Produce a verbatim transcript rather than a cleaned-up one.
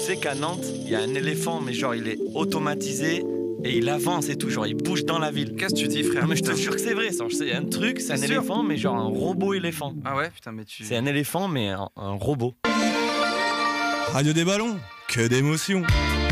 sais qu'à Nantes, il y a un éléphant, mais genre il est automatisé et il avance et tout, genre il bouge dans la ville. Qu'est-ce que tu dis, frère? Non mais je te Putain. jure que c'est vrai, ça. C'est un truc, c'est un C'est sûr éléphant, mais genre un robot éléphant. Ah ouais, putain, mais tu. C'est un éléphant, mais un, un robot. Radio des ballons, que d'émotions.